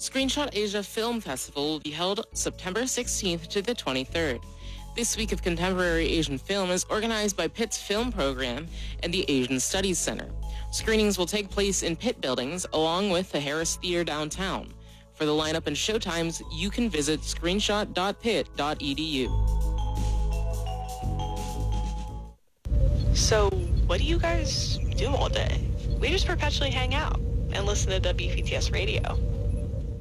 Screenshot Asia Film Festival will be held September 16th to the 23rd. This week of contemporary Asian film is organized by Pitt's film program and the Asian Studies Center. Screenings will take place in Pitt buildings along with the Harris Theater downtown. For the lineup and showtimes, you can visit screenshot.pitt.edu. So, what do you guys do all day? We just perpetually hang out and listen to WPTS radio.